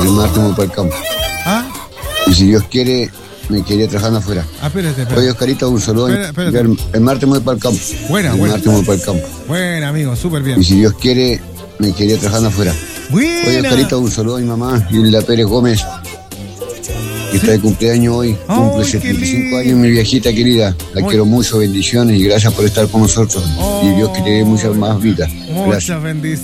el martes me voy para el campo. ¿Ah? Y si Dios quiere, me quedaría trabajando afuera. Espérate. Oye, Oscarito, un saludo. Espérate. El martes me voy para el campo. Buena. El martes me voy para el campo. Buena, amigo, súper bien. Y si Dios quiere, me quedaría trabajando afuera. Buena. Oye, Oscarito, un saludo a mi mamá, Hilda Pérez Gómez, que está de cumpleaños hoy. Cumple 75 años, mi viejita querida. La quiero mucho, bendiciones y gracias por estar con nosotros. Y Dios que te dé muchas más vidas. Muchas bendiciones.